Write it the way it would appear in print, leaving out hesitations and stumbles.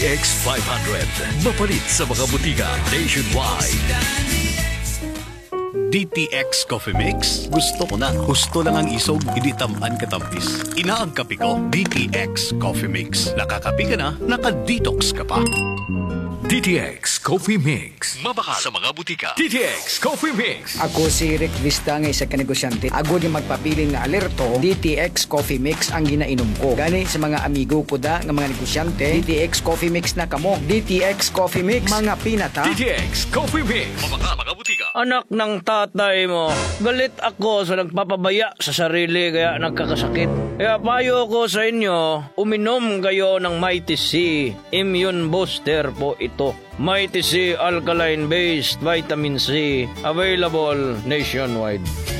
X500. Mapalit sa mga butika nationwide. DTX Coffee Mix? Gusto ko na. Gusto lang ang isog, hindi tamaan katampis. Inaang kape ko, DTX Coffee Mix. Nakakape ka na, naka-detox ka pa. DTX Coffee Mix. Mabaka sa mga butika. DTX Coffee Mix. Ako si Rick Vista nga isa ka negosyante. Ako di magpapiling nga alerto, DTX Coffee Mix ang ginainom ko. Gani sa mga amigo ko da nga mga negosyante, DTX Coffee Mix na kamo. DTX Coffee Mix, mga pinata. DTX Coffee Mix. Mabaka mga butika. Anak ng tatay mo, galit ako sa nagpapabaya sa sarili kaya nagkakasakit. Kaya payo ko sa inyo, uminom kayo ng Mighty C Immune Booster po ito. Mighty C Alkaline Based Vitamin C, available nationwide.